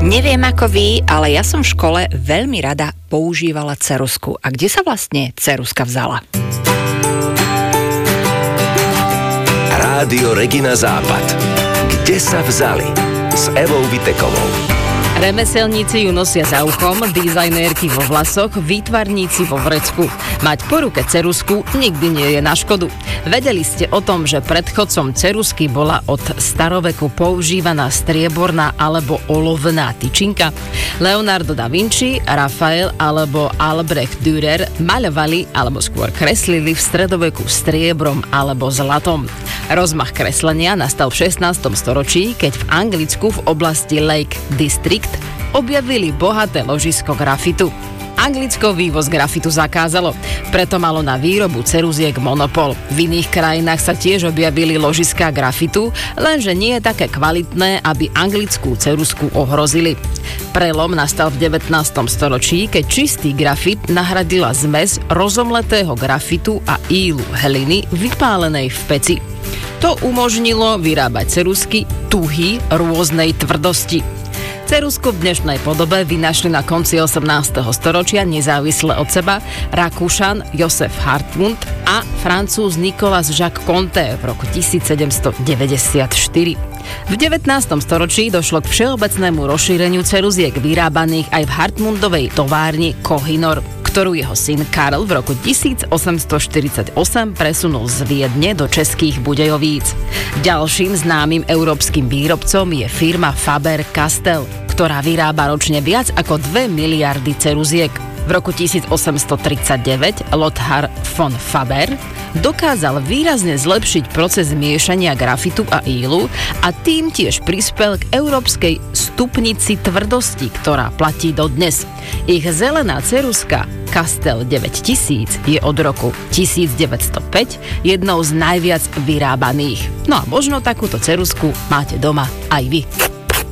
Neviem ako vy, ale ja som v škole veľmi rada používala ceruzku. A kde sa vlastne ceruska vzala? Rádio Regina Západ. Kde sa vzali? S Evou Vitekovou. Remeselníci ju nosia za uchom, dizajnérky vo vlasoch, výtvarníci vo vrecku. Mať po ruke ceruzku nikdy nie je na škodu. Vedeli ste o tom, že predchodcom ceruzky bola od staroveku používaná strieborná alebo olovná tyčinka? Leonardo da Vinci, Rafael alebo Albrecht Dürer maľovali alebo skôr kreslili v stredoveku striebrom alebo zlatom. Rozmach kreslenia nastal v 16. storočí, keď v Anglicku v oblasti Lake District objavili bohaté ložisko grafitu. Anglicko vývoz grafitu zakázalo, preto malo na výrobu ceruziek monopol. V iných krajinách sa tiež objavili ložiská grafitu, lenže nie je také kvalitné, aby anglickú ceruzku ohrozili. Prelom nastal v 19. storočí, keď čistý grafit nahradila zmes rozomletého grafitu a ílu hliny vypálenej v peci. To umožnilo vyrábať ceruzky tuhy rôznej tvrdosti. Ceruzku v dnešnej podobe vynašli na konci 18. storočia nezávisle od seba Rakúšan Josef Hartmut a Francúz Nicolas Jacques Conté v roku 1794. V 19. storočí došlo k všeobecnému rozšíreniu ceruziek vyrábaných aj v Hartmundovej továrni Kohinor, ktorú jeho syn Karl v roku 1848 presunul z Viedne do Českých Budějovíc. Ďalším známym európskym výrobcom je firma Faber-Castell, ktorá vyrába ročne viac ako 2 miliardy ceruziek. V roku 1839 Lothar von Faber dokázal výrazne zlepšiť proces miešania grafitu a ílu a tým tiež prispel k európskej stupnici tvrdosti, ktorá platí dodnes. Ich zelená ceruzka Castell 9000 je od roku 1905 jednou z najviac vyrábaných. No a možno takúto ceruzku máte doma aj vy.